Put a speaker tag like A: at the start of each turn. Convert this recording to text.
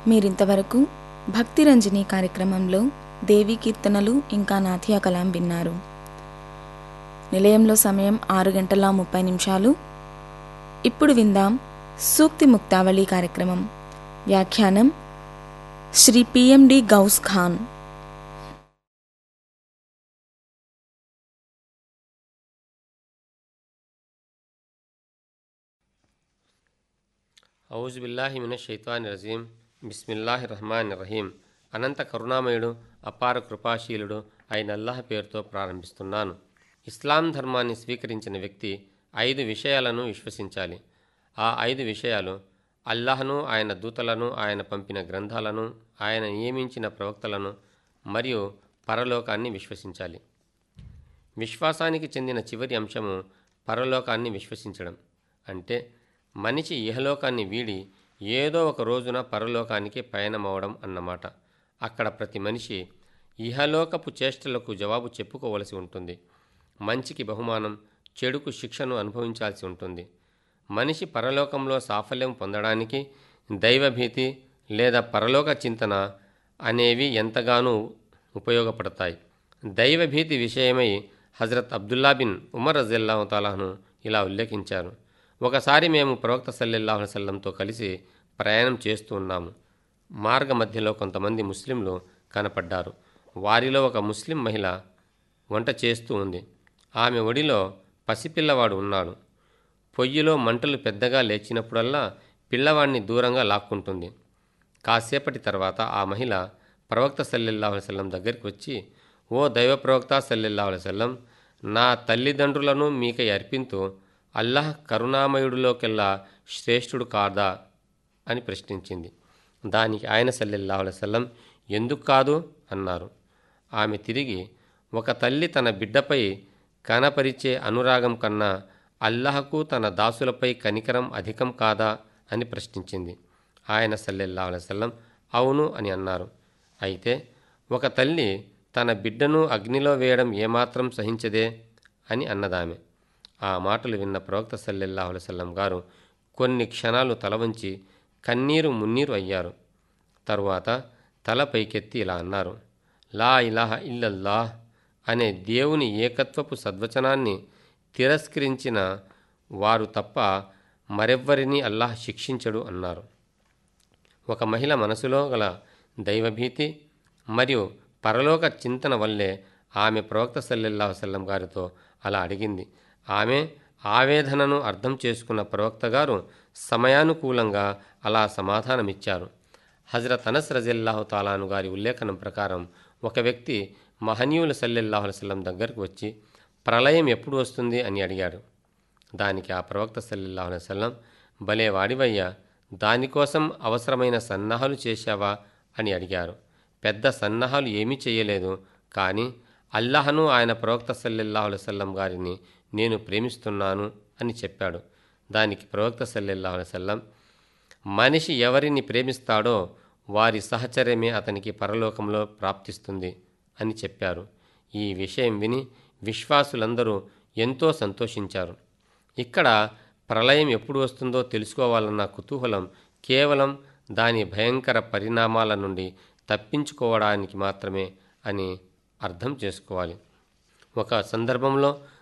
A: మీరింతవరకు భక్తిరంజని కార్యక్రమంలో దేవీ కీర్తనలు ఇంకా నాథ్యా కలాం విన్నారు. నిలయంలో సమయం 6:30 ఇప్పుడు విందాం సూక్తి ముక్తావళి కార్యక్రమం. వ్యాఖ్యానం శ్రీ పిఎండి గౌస్ ఖాన్.
B: ఔజు బిల్లాహి మినష్ షైతానిర్ రజీం. బిస్మిల్లాహిర్ రహ్మానిర్ రహీం. అనంత కరుణామయుడు అపార కృపాశీలుడు అయిన అల్లాహ్ పేరుతో ప్రారంభిస్తున్నాను. ఇస్లాం ధర్మాన్ని స్వీకరించిన వ్యక్తి 5 విషయాలను విశ్వసించాలి. ఆ 5 విషయాలు అల్లాహ్ను, ఆయన దూతలను, ఆయన పంపిన గ్రంథాలను, ఆయన నియమించిన ప్రవక్తలను మరియు పరలోకాన్ని విశ్వసించాలి. విశ్వాసానికి చెందిన చివరి అంశము పరలోకాన్ని విశ్వసించడం. అంటే మనిషి ఇహలోకాన్ని వీడి ఏదో ఒక రోజున పరలోకానికి పయనమవడం అన్నమాట. అక్కడ ప్రతి మనిషి ఇహలోకపు చేష్టలకు జవాబు చెప్పుకోవలసి ఉంటుంది. మంచికి బహుమానం, చెడుకు శిక్షను అనుభవించాల్సి ఉంటుంది. మనిషి పరలోకంలో సాఫల్యం పొందడానికి దైవభీతి లేదా పరలోక చింతన అనేవి ఎంతగానో ఉపయోగపడతాయి. దైవభీతి విషయమై హజరత్ అబ్దుల్లా బిన్ ఉమర్ రజియల్లాహు తాలాను ఇలా ఉల్లేఖించారు. ఒకసారి మేము ప్రవక్త సల్లల్లాహు అలైహి వసల్లంతో కలిసి ప్రయాణం చేస్తూ ఉన్నాము. మార్గ మధ్యలో కొంతమంది ముస్లింలు కనపడ్డారు. వారిలో ఒక ముస్లిం మహిళ వంట చేస్తూ ఉంది. ఆమె ఒడిలో పసిపిల్లవాడు ఉన్నాడు. పొయ్యిలో మంటలు పెద్దగా లేచినప్పుడల్లా పిల్లవాడిని దూరంగా లాక్కుంటుంది. కాసేపటి తర్వాత ఆ మహిళ ప్రవక్త సల్లల్లాహు అలైహి వసల్లం దగ్గరికి వచ్చి, ఓ దైవ ప్రవక్త సల్లల్లాహు అలైహి వసల్లం, నా తల్లిదండ్రులను మీకై అర్పింతూ అల్లాహ్ కరుణామయుడిలోకెల్లా శ్రేష్ఠుడు కాదా అని ప్రశ్నించింది. దానికి ఆయన సల్లల్లాహు అలైహి వసల్లం ఎందుకు కాదు అన్నారు. ఆమె తిరిగి, ఒక తల్లి తన బిడ్డపై కనపరిచే అనురాగం కన్నా అల్లాహకు తన దాసులపై కనికరం అధికం కాదా అని ప్రశ్నించింది. ఆయన సల్లల్లాహు అలైహి వసల్లం అవును అని అన్నారు. అయితే ఒక తల్లి తన బిడ్డను అగ్నిలో వేయడం ఏమాత్రం సహించదే అని అన్నదామె. ఆ మాటలు విన్న ప్రవక్త సల్లల్లాహు అలైహి వసల్లం గారు కొన్ని క్షణాలు తల వంచి కన్నీరు మున్నీరు అయ్యారు. తరువాత తల పైకెత్తి ఇలా అన్నారు, లా ఇలాహ ఇల్లల్లాహ్ అనే దేవుని ఏకత్వపు సద్వచనాన్ని తిరస్కరించిన వారు తప్ప మరెవ్వరినీ అల్లాహ్ శిక్షించడు అన్నారు. ఒక మహిళ మనసులో గల దైవభీతి మరియు పరలోక చింతన వల్లే ఆమె ప్రవక్త సల్లల్లాహు అలైహి వసల్లం గారితో అలా అడిగింది. ఆమె ఆవేదనను అర్థం చేసుకున్న ప్రవక్త గారు సమయానుకూలంగా అలా సమాధానమిచ్చారు. హజరత్ అనస్ రజియల్లాహు తాలాను గారి ఉల్లేఖనం ప్రకారం ఒక వ్యక్తి మహనీయుల సల్లల్లాహు అలైహి వసల్లం దగ్గరకు వచ్చి ప్రళయం ఎప్పుడు వస్తుంది అని అడిగాడు. దానికి ఆ ప్రవక్త సల్లల్లాహు అలైహి వసల్లం, భలే వాడివయ్యా, దానికోసం అవసరమైన సన్నాహాలు చేశావా అని అడిగారు. పెద్ద సన్నాహాలు ఏమీ చేయలేదు, కానీ అల్లాహను, ఆయన ప్రవక్త సల్లల్లాహు అలైహి వసల్లం గారిని నేను ప్రేమిస్తున్నాను అని చెప్పాడు. దానికి ప్రవక్త సల్లల్లాహు అలైహి వసల్లం, మనిషి ఎవరిని ప్రేమిస్తాడో వారి సహచర్యమే అతనికి పరలోకంలో ప్రాప్తిస్తుంది అని చెప్పారు. ఈ విషయం విని విశ్వాసులందరూ ఎంతో సంతోషించారు. ఇక్కడ ప్రళయం ఎప్పుడు వస్తుందో తెలుసుకోవాలన్న కుతూహలం కేవలం దాని భయంకర పరిణామాల నుండి తప్పించుకోవడానికి మాత్రమే అని అర్థం చేసుకోవాలి. ఒక సందర్భంలో